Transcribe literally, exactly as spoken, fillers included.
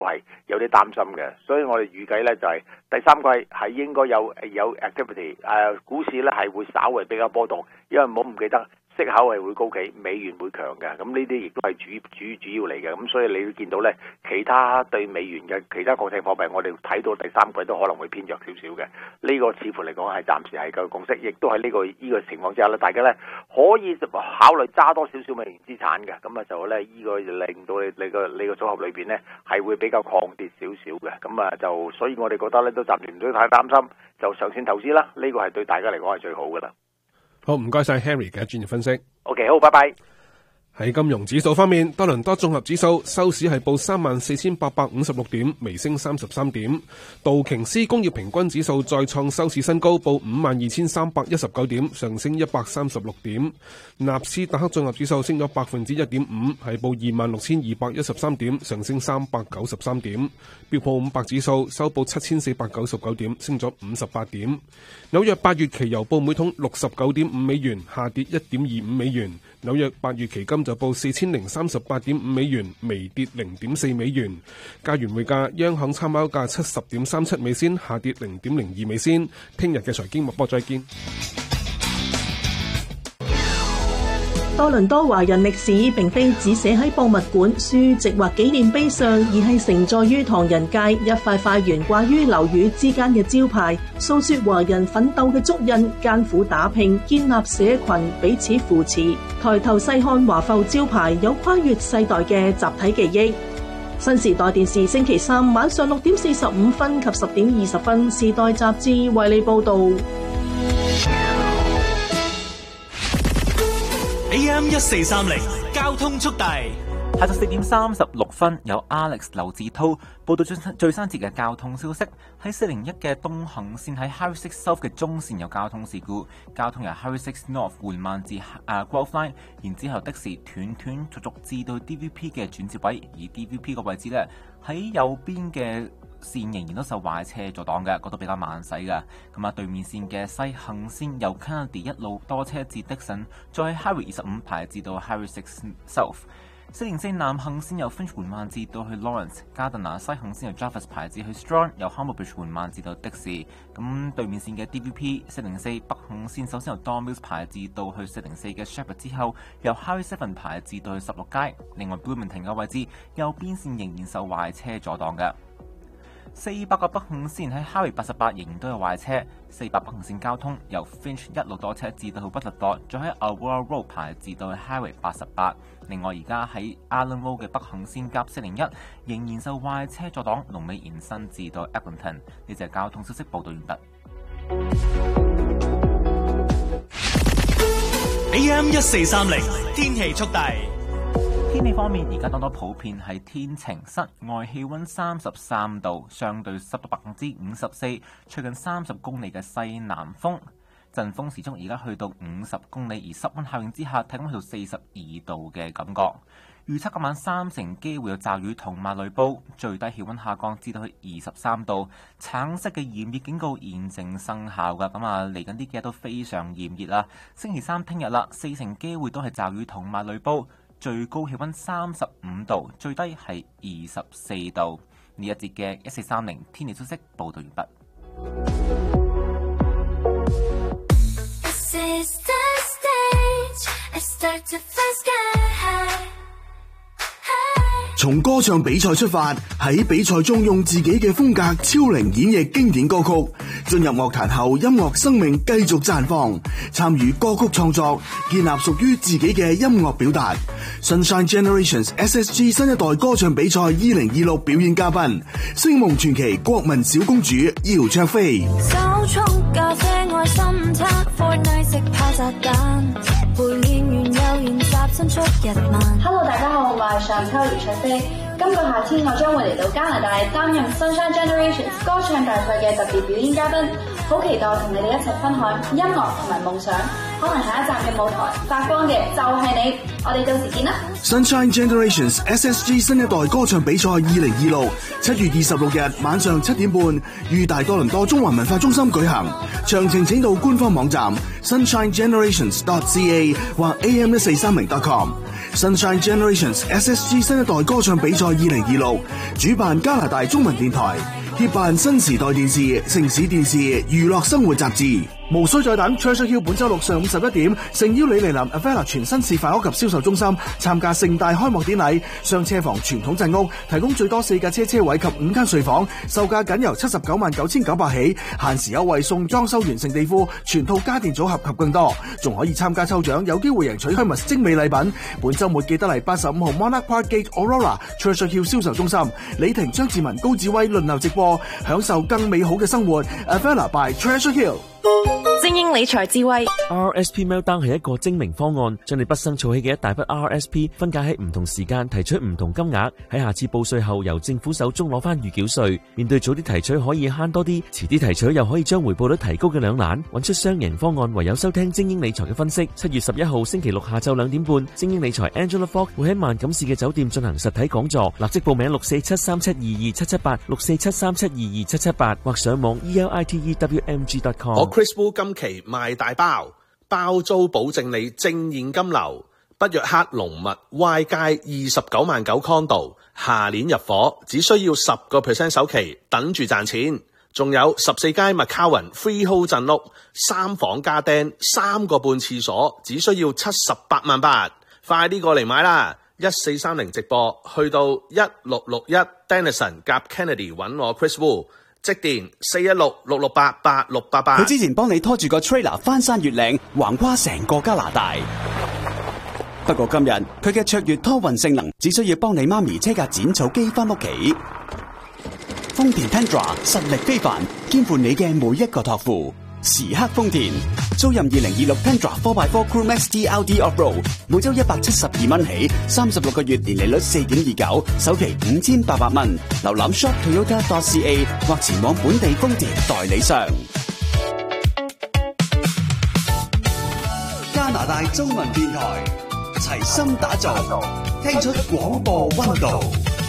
係有啲擔心嘅，所以我哋預計咧就係、是、第三季係應該有有 activity， 誒、呃、股市咧係會稍微比較波動，因為唔好唔記得息口係會高企，美元會強嘅，咁呢啲亦都係主主主要嚟嘅，咁所以你會見到咧其他對美元嘅其他國際貨幣，我哋睇到第三季都可能會偏弱少少嘅，呢、這個似乎嚟講係暫時係個共識，亦都喺呢、這個呢、這個情況之下咧，大家咧可以考慮揸多少少美元資產嘅，咁啊就咧呢個令到你你個你個組合裏邊咧係會比較抗跌少少嘅，咁啊就所以我哋覺得咧都暫時唔需要太擔心，就長線投資啦，呢、這個係對大家嚟講係最好噶啦。 好，唔該晒 Henry 嘅專業分析。 OK， 好，拜拜。 喺金融指數方面，多倫多綜合指數收市係報三萬四千八百五十六點，微升三十三點。道瓊斯工業平均指數再創收市新高，報五萬二千三百一十九點，上升一百三十六點。納斯達克綜合指數升咗百分之一點五，係報二萬六千二百一十三點，上升三百九十三點。標普五百指數收報七千四百九十九點，升咗五十八點。紐約八月期油報每桶六十九點五美元，下跌一點二五美元。紐約八月期金就報四千零三十八點五美元，微跌零點四美元。加元匯價，央行參考價七十點三七美仙，下跌零點零二美仙。聽日嘅財經脈搏再見。 多倫多華人歷史並非只寫喺博物館、書籍或紀念碑上，而係承載於唐人街一塊塊懸掛於樓宇之間嘅招牌，訴說華人奮鬥嘅足印、艱苦打拼、建立社群、彼此扶持。抬頭細看華埠招牌，有跨越世代嘅集體記憶。新時代電視星期三晚上六點四十五分及十點二十分，時代雜誌為你報道。 A M 一四三零交通速遞， 下晝四點三十六分，有 Alex 劉志濤報道最新最新節嘅交通消息。喺四零一嘅東行線喺 Highway Six South 嘅中線有交通事故，交通由 Highway Six North 緩慢至誒 Grove Line， 然之後的士斷斷續續至到 D V P 嘅轉接位，而 D V P 個位置呢，喺右邊嘅線仍然都受壞車阻擋嘅，嗰度比較慢駛嘅。咁啊，對面線嘅西行線由 Kennedy 一路多車至 Dixon， 再喺 Highway 二十五排至到 Highway Six South。四零四南行線由 Finch 緩慢至到去 Lawrence， 加頓拿西行線由 Jarvis 排至去 Strong， 由 Humber Bridge 緩慢至到的士。咁對面線嘅 D V P 四零四北行線首先由 Don Mills 排至到去四零四嘅 Shepherd 之後，由 Highway Seven 排至到去十六街。另外 Bloomington 嘅位置右邊線仍然受壞車阻擋嘅。四百個北行線喺 Highway 八十八仍然都有壞車，四百北行線交通由 Finch 一路多車至到去 Butterford， 再喺 Aurora Road 排至到去 Highway 八十八。另外而家喺 Allen Road 嘅北行線夾四零一仍然受壞車阻擋，龍尾延伸至到 Eglinton。呢隻交通消息報道完畢。 A M 一四三零天氣速遞。 天氣方面，而家多多普遍係天晴，室外氣溫三十三度，相對濕度百分之五十四，吹近三十公里嘅西南風，陣風時速而家去到五十公里，而室溫效應之下，體感去到四十二度嘅感覺。預測今晚三成機會有驟雨同埋雷暴，最低氣溫下降至到去二十三度，橙色嘅炎熱警告現正生效噶。咁啊，嚟緊呢幾日都非常炎熱啦。星期三聽日啦，四成機會都係驟雨同埋雷暴。最高氣溫三十五度，最低係二十四度。呢一節嘅一四三零天氣消息報道完畢。從歌唱比賽出發，喺比賽中用自己嘅風格超齡演繹經典歌曲，進入樂壇後，音樂生命繼續綻放，參與歌曲創作，建立屬於自己嘅音樂表達。Sunshine Generations S S G 新一代歌唱比賽二零二六表演嘉賓，星夢傳奇國民小公主姚焯菲。手沖咖啡愛心餐 Fortnite 食炮炸彈，陪練完又研習新出日漫。Hello， 大家好，我係上秋姚焯菲。今個夏天我將會嚟到加拿大擔任 Sunshine Generations 歌唱大賽嘅特別表演嘉賓。 好期待同你哋一齊分享音樂同埋夢想，可能下一站嘅舞台發光嘅就係你，我哋到時見啦。 Sunshine Generations S S G 新一代歌唱比賽二零二六，七月二十六日晚上七點半，於大多倫多中環文化中心舉行。詳情請到官方網站 sunshine generations dot c a 或 a m 一四三零 dot com。Sunshine Generations S S G 新一代歌唱比賽二零二六，主辦加拿大中文電台，協辦新時代電視、城市電視、娛樂生活雜誌。無需再等 Treasure Hill 本周六上午十一點，誠邀李麗林 Avella 全新示範屋及銷售中心參加盛大開幕典禮。上車房傳統鎮屋提供最多四架車車位及五間睡房，售價僅由七十九萬九千九百起，限時優惠送裝修完成地庫、全套家電組合及更多，仲可以參加抽獎，有機會贏取 Hermes 精美禮品。本周末記得嚟八十五號 Monarch Park Gate Aurora Treasure Hill 銷售中心，李婷、張志文、高志威輪流直播，享受更美好嘅生活。Avella by Treasure Hill。 精英理財智慧 R S P Meltdown 係一個精明方案，將你畢生儲起嘅一大筆 R S P 分解喺唔同時間提取唔同金額，喺下次報稅後由政府手中攞翻預繳稅。面對早啲提取可以慳多啲，遲啲提取又可以將回報率提高嘅兩難，揾出雙贏方案唯有收聽精英理財嘅分析。七月十一號星期六下晝兩點半，精英理財 Angela Fogg 會喺萬錦市嘅酒店進行實體講座，立即報名六四七三七二二七七八 六四七三七二二七七八或上網 e l i t e w m g dot com。 我 Chris Wu 今期賣大包，包租保證你正現金流。北約克龍物 Y 街二十九萬九 condo， 下年入伙，只需要十個 percent 首期，等住賺錢。仲有十四街 McCowan Freehold 鎮屋，三房加釘，三個半廁所，只需要七十八萬八。快啲過嚟買啦！一四三零直播，去到一六六一 Denison 夾 Kennedy 揾我 Chris Wu。即電四一六六六八八六八八。 佢之前幫你拖住個 trailer 翻山越嶺，橫跨成個加拿大。不過今日佢嘅卓越拖運性能，只需要幫你媽咪車架剪草機翻屋企。豐田 Tundra 實力非凡，肩負你嘅每一個託付。時刻豐田，租任二零二六 Tundra 四 by 四 Crew Max T L D Off-Road， 每周一百七十二蚊起，三十六個月年利率四點二九，首期五千八百蚊。瀏覽 shop toyota dot c a 或前往本地豐田代理商。加拿大中文電台，齊心打造，聽出廣播溫度。